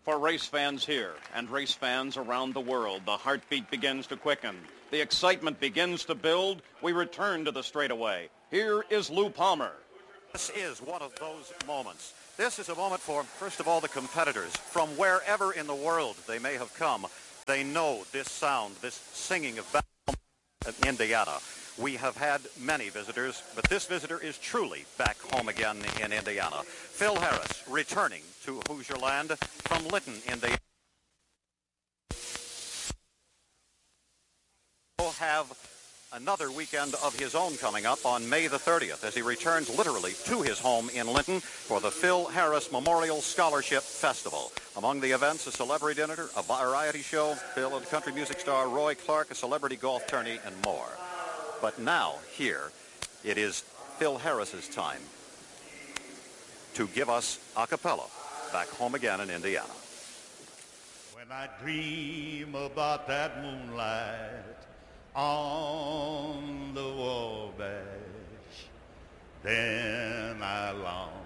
For race fans here and race fans around the world, the heartbeat begins to quicken. The excitement begins to build. We return to the straightaway. Here is Lou Palmer. This is one of those moments. This is a moment for, first of all, the competitors. From wherever in the world they may have come, they know this sound, this singing of back home in Indiana. We have had many visitors, but this visitor is truly back home again in Indiana. Phil Harris returning to Hoosier Land from Lytton, Indiana. We'll have another weekend of his own coming up on May the 30th as he returns literally to his home in Lytton for the Phil Harris Memorial Scholarship Festival. Among the events, a celebrity dinner, a variety show, Phil and country music star Roy Clark, a celebrity golf tourney, and more. But now, here, it is Phil Harris's time to give us a cappella back home again in Indiana. When I dream about that moonlight on the Wabash, then I long